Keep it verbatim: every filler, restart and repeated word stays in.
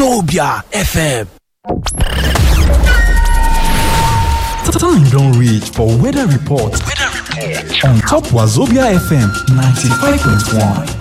Wazobia F M. Time don't reach for weather report. Weather report On top Wazobia F M ninety-five point one.